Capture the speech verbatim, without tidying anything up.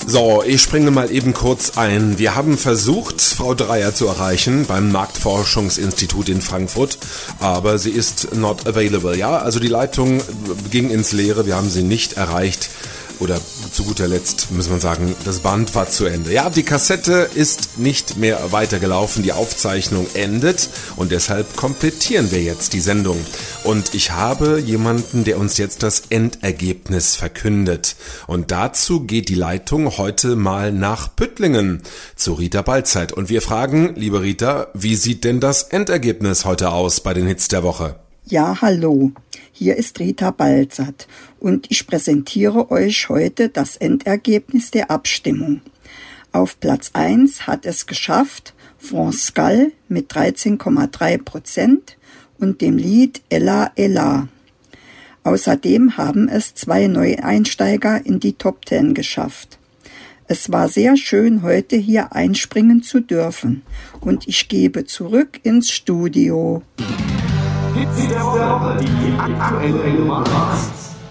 So, ich springe mal eben kurz ein. Wir haben versucht, Frau Dreyer zu erreichen beim Marktforschungsinstitut in Frankfurt, aber sie ist not available. Ja, also die Leitung ging ins Leere, wir haben sie nicht erreicht. Oder zu guter Letzt muss man sagen, das Band war zu Ende. Ja, die Kassette ist nicht mehr weitergelaufen, die Aufzeichnung endet und deshalb komplettieren wir jetzt die Sendung. Und ich habe jemanden, der uns jetzt das Endergebnis verkündet. Und dazu geht die Leitung heute mal nach Püttlingen zu Rita Balzeit. Und wir fragen, liebe Rita, wie sieht denn das Endergebnis heute aus bei den Hits der Woche? Ja, hallo, hier ist Rita Balzert und ich präsentiere euch heute das Endergebnis der Abstimmung. Auf Platz eins hat es geschafft France Gall mit dreizehn Komma drei Prozent und dem Lied Ella Ella. Außerdem haben es zwei Neueinsteiger in die Top zehn geschafft. Es war sehr schön, heute hier einspringen zu dürfen und ich gebe zurück ins Studio. Hits der Woche, die aktuelle Nummer eins.